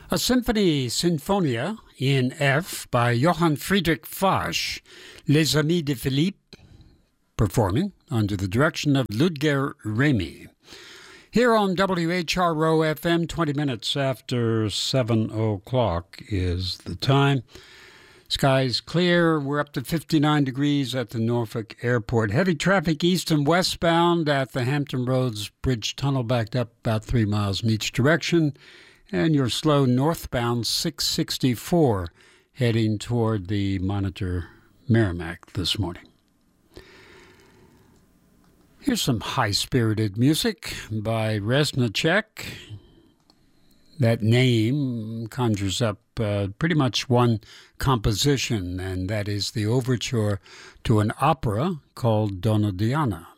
A symphony Sinfonia in F by Johann Friedrich Fasch, Les Amis de Philippe, performing under the direction of Ludger Remy. Here on WHRO FM, 20 minutes after 7 o'clock is the time. Skies clear. We're up to 59 degrees at the Norfolk Airport. Heavy traffic east and westbound at the Hampton Roads Bridge Tunnel, backed up about 3 miles in each direction. And your slow northbound 664 heading toward the Monitor Merrimack this morning. Here's some high-spirited music by Reznicek. That name conjures up pretty much one composition, and that is the overture to an opera called Donna Diana.